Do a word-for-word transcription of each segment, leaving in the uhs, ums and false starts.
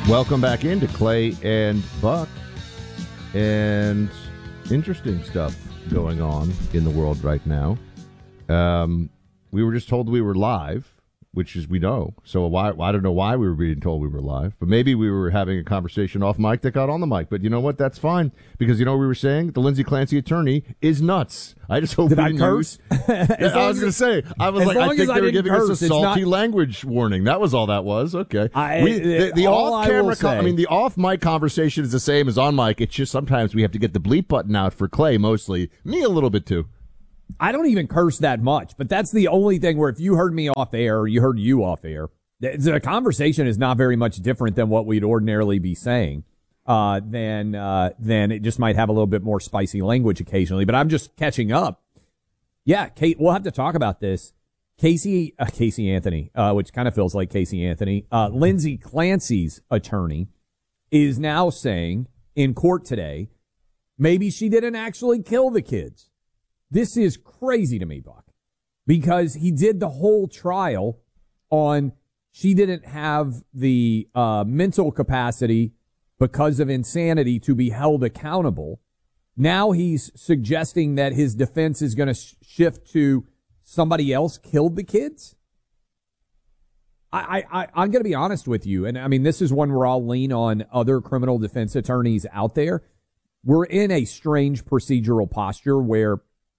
Welcome back into Clay and Buck, and interesting stuff going on in the world right now. Um, we were just told we were live, which is we know. So why I don't know why we were being told we were live, but maybe we were having a conversation off mic that got on the mic. But you know what? That's fine, because you know what we were saying? The Lindsay Clancy attorney is nuts. I just hope Did we I didn't curse? use- I was going to say, I was like, I think they were giving curse, us a salty not... language warning. That was all that was. Okay. I, we, the the off-camera, I, I mean, the off-mic conversation is the same as on mic. It's just sometimes we have to get the bleep button out for Clay, mostly. Me a little bit too. I don't even curse that much, but that's the only thing where if you heard me off air or you heard you off air, the, the conversation is not very much different than what we'd ordinarily be saying. Uh, then, uh, then it just might have a little bit more spicy language occasionally, but I'm just catching up. Yeah, Kate, we'll have to talk about this. Casey, uh, Casey Anthony, uh, which kind of feels like Casey Anthony, uh, Lindsay Clancy's attorney is now saying in court today, maybe she didn't actually kill the kids. This is crazy to me, Buck, because he did the whole trial on she didn't have the uh, mental capacity because of insanity to be held accountable. Now he's suggesting that his defense is going to sh- shift to somebody else killed the kids. I, I, I'm going to be honest with you, and I mean, this is one where I'll lean on other criminal defense attorneys out there. We're in a strange procedural posture where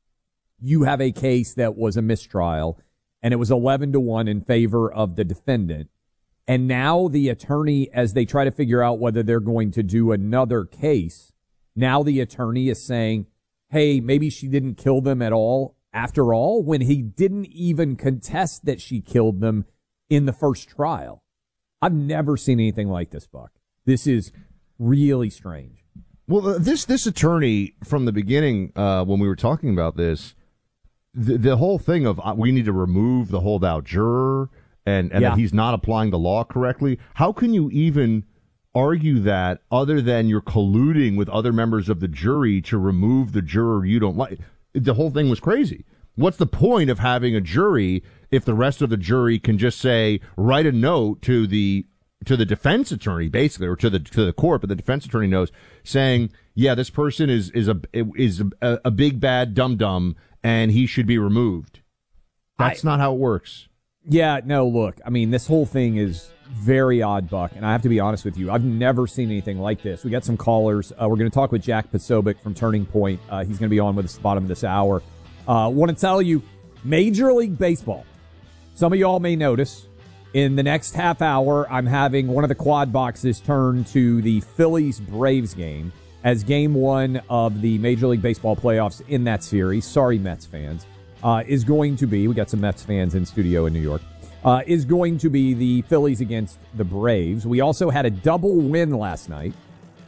you have a case that was a mistrial, and it was eleven to one in favor of the defendant. And now the attorney, as they try to figure out whether they're going to do another case, now the attorney is saying, hey, maybe she didn't kill them at all after all, when he didn't even contest that she killed them in the first trial. I've never seen anything like this, Buck. This is really strange. Well, this this attorney from the beginning, uh, when we were talking about this, The, the whole thing of uh, we need to remove the holdout juror and, and yeah. that he's not applying the law correctly. How can you even argue that other than you're colluding with other members of the jury to remove the juror you don't like? The whole thing was crazy. What's the point of having a jury if the rest of the jury can just say, write a note to the to the defense attorney, basically, or to the to the court, but the defense attorney knows, saying, yeah, this person is is a is a, a big bad dum dum, and he should be removed. That's I, not how it works. Yeah, no, look, I mean, this whole thing is very odd, Buck, and I have to be honest with you. I've never seen anything like this. We got some callers. Uh, we're going to talk with Jack Posobiec from Turning Point. Uh, he's going to be on with us at the bottom of this hour. Uh, want to tell you, Major League Baseball, some of y'all may notice, in the next half hour, I'm having one of the quad boxes turn to the Phillies-Braves game as game one of the Major League Baseball playoffs in that series. Sorry, Mets fans. Uh, is going to be, we got some Mets fans in studio in New York, uh, is going to be the Phillies against the Braves. We also had a double win last night.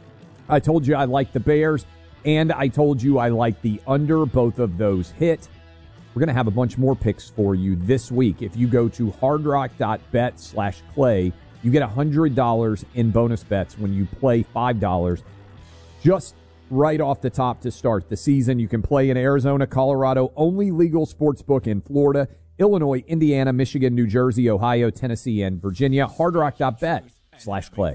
I told you I like the Bears, and I told you I like the under. Both of those hit. We're going to have a bunch more picks for you this week. If you go to hardrock.bet slash clay, you get one hundred dollars in bonus bets when you play five dollars. Just right off the top to start the season. You can play in Arizona, Colorado, only legal sportsbook in Florida, Illinois, Indiana, Michigan, New Jersey, Ohio, Tennessee, and Virginia. hardrock.bet slash clay.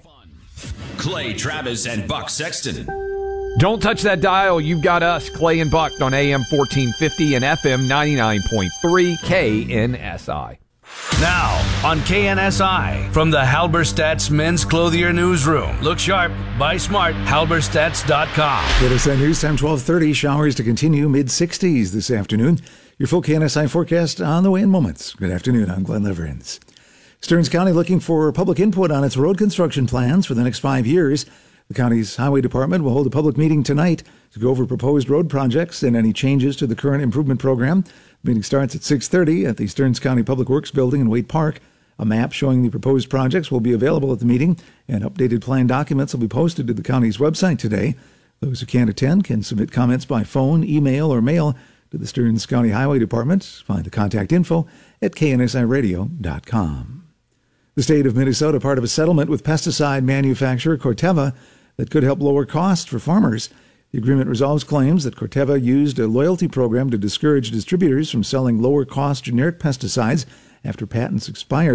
Clay Travis and Buck Sexton. Don't touch that dial. You've got us, Clay and Buck, on A M fourteen fifty and F M ninety-nine point three K N S I. Now, on K N S I, from the Halberstadt's Men's Clothier Newsroom. Look sharp, buy smart, halberstadts dot com. K N S I News Time twelve thirty. Showers to continue, mid sixties this afternoon. Your full K N S I forecast on the way in moments. Good afternoon, I'm Glenn Leverins. Stearns County looking for public input on its road construction plans for the next five years. The county's highway department will hold a public meeting tonight to go over proposed road projects and any changes to the current improvement program. The meeting starts at six thirty at the Stearns County Public Works Building in Waite Park. A map showing the proposed projects will be available at the meeting, and updated plan documents will be posted to the county's website today. Those who can't attend can submit comments by phone, email, or mail to the Stearns County Highway Department. Find the contact info at K N S I radio dot com. The state of Minnesota, part of a settlement with pesticide manufacturer Corteva that could help lower costs for farmers. The agreement resolves claims that Corteva used a loyalty program to discourage distributors from selling lower-cost generic pesticides after patents expired.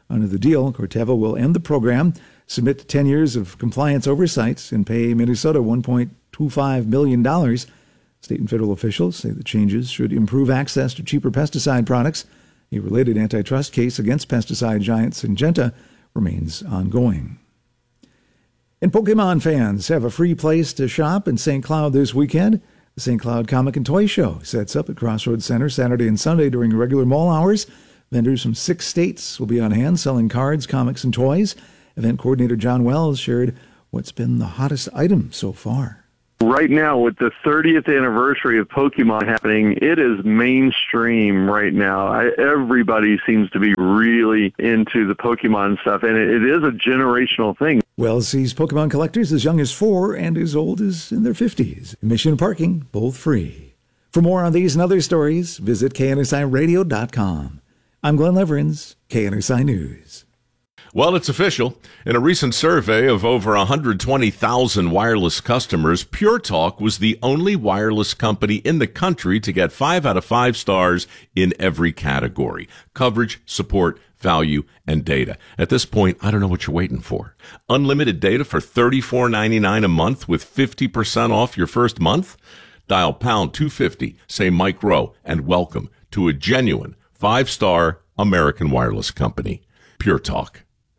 Under the deal, Corteva will end the program, submit ten years of compliance oversights, and pay Minnesota one point two five million dollars. State and federal officials say the changes should improve access to cheaper pesticide products. A related antitrust case against pesticide giant Syngenta remains ongoing. And Pokemon fans have a free place to shop in Saint Cloud this weekend. The Saint Cloud Comic and Toy Show sets up at Crossroads Center Saturday and Sunday during regular mall hours. Vendors from six states will be on hand selling cards, comics, and toys. Event coordinator John Wells shared what's been the hottest item so far. Right now, with the thirtieth anniversary of Pokemon happening, it is mainstream right now. I, everybody seems to be really into the Pokemon stuff, and it, it is a generational thing. Wells sees Pokemon collectors as young as four and as old as in their fifties. Admission and parking, both free. For more on these and other stories, visit K N S I radio dot com. I'm Glenn Leverins, K N S I News. Well, it's official. In a recent survey of over one hundred twenty thousand wireless customers, Pure Talk was the only wireless company in the country to get five out of five stars in every category: coverage, support, value, and data. At this point, I don't know what you're waiting for. Unlimited data for thirty-four ninety-nine a month with fifty percent off your first month? Dial pound two fifty, say Mike Rowe, and welcome to a genuine five-star American wireless company. Pure Talk.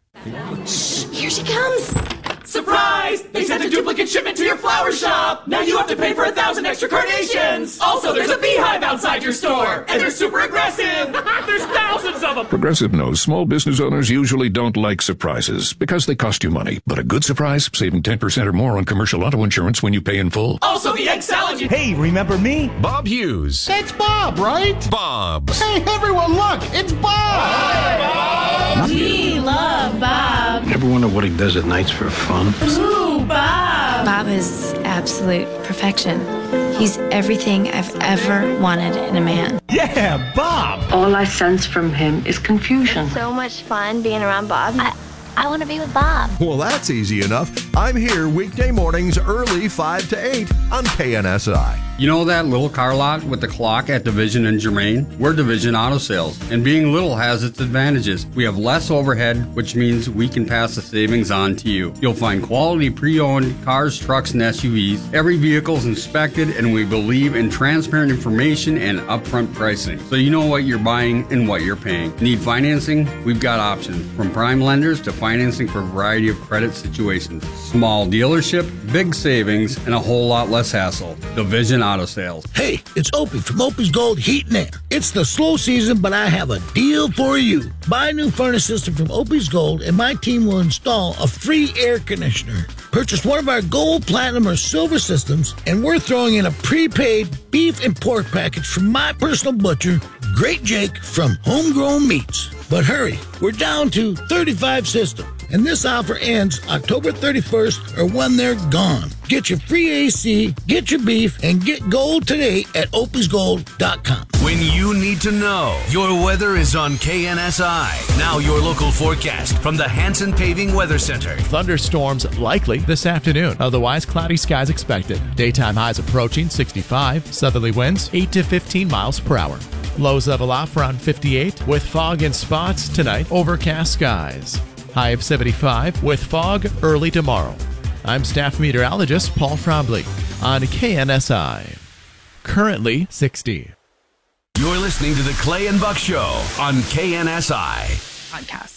Here she comes! Surprise! They sent a duplicate shipment to your flower shop! Now you have to pay for a thousand extra carnations! Also, there's a beehive outside your store! And they're super aggressive! There's thousands of them! Progressive knows small business owners usually don't like surprises because they cost you money. But a good surprise, saving ten percent or more on commercial auto insurance when you pay in full. Also, the egg salad you... Hey, remember me? Bob Hughes. That's Bob, right? Bob. Hey, everyone, look! It's Bob! Hi, Bob! We love Bob. Ever wonder what he does at nights for fun? Ooh, Bob! Bob is absolute perfection. He's everything I've ever wanted in a man. Yeah, Bob! All I sense from him is confusion. It's so much fun being around Bob. I, I want to be with Bob. Well, that's easy enough. I'm here weekday mornings early five to eight on K N S I. You know that little car lot with the clock at Division and Germain? We're Division Auto Sales, and being little has its advantages. We have less overhead, which means we can pass the savings on to you. You'll find quality pre-owned cars, trucks, and S U Vs. Every vehicle is inspected, and we believe in transparent information and upfront pricing, so you know what you're buying and what you're paying. Need financing? We've got options, from prime lenders to financing for a variety of credit situations. Small dealership, big savings, and a whole lot less hassle. Division Auto Sales. Hey, it's Opie from Opie's Gold Heat and Air. It's the slow season, but I have a deal for you. Buy a new furnace system from Opie's Gold, and my team will install a free air conditioner. Purchase one of our gold, platinum, or silver systems, and we're throwing in a prepaid beef and pork package from my personal butcher, Great Jake from Homegrown Meats. But hurry, we're down to thirty-five systems, and this offer ends October thirty-first or when they're gone. Get your free A C, get your beef, and get gold today at opies gold dot com. When you need to know, your weather is on K N S I. Now your local forecast from the Hanson Paving Weather Center. Thunderstorms likely this afternoon. Otherwise, cloudy skies expected. Daytime highs approaching sixty-five. Southerly winds eight to fifteen miles per hour. Lows level off around fifty-eight with fog in spots tonight. Overcast skies. High of seventy-five with fog early tomorrow. I'm staff meteorologist Paul Frobley on K N S I. Currently sixty. You're listening to the Clay and Buck Show on K N S I. Podcast.